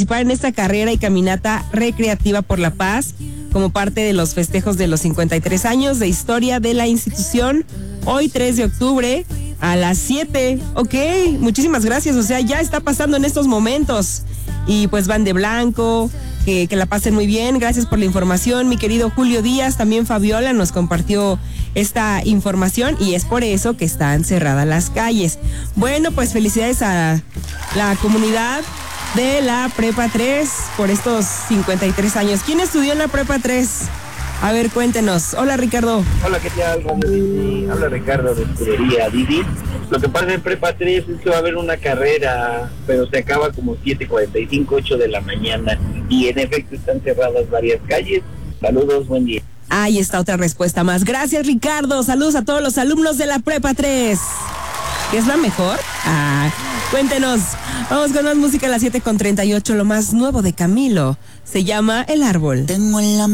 participar en esta carrera y caminata recreativa por la paz como parte de los festejos de los 53 años de historia de la institución. Hoy 3 de octubre a las 7. Ok, muchísimas gracias. O sea, ya está pasando en estos momentos. Y pues van de blanco, que la pasen muy bien. Gracias por la información, mi querido Julio Díaz. También Fabiola nos compartió esta información y es por eso que están cerradas las calles. Bueno, pues felicidades a la comunidad de la Prepa 3 por estos 53 años. ¿Quién estudió en la Prepa 3? A ver, cuéntenos. Hola, Ricardo. Hola, ¿qué tal? Habla Ricardo de Escudería Didi. Lo que pasa en Prepa 3 es que va a haber una carrera, pero se acaba como 7:45, 8 de la mañana. Y en efecto están cerradas varias calles. Saludos, buen día. Ahí está otra respuesta más. Gracias, Ricardo. Saludos a todos los alumnos de la Prepa 3. ¿Qué es la mejor? Cuéntenos. Vamos con más música a las 7:38. Lo más nuevo de Camilo se llama El Árbol. Tengo en la